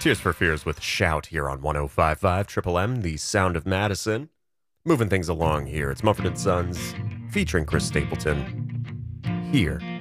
Tears for Fears with Shout here on 105.5 Triple M, the sound of Madison. Moving things along here. It's Mumford & Sons featuring Chris Stapleton here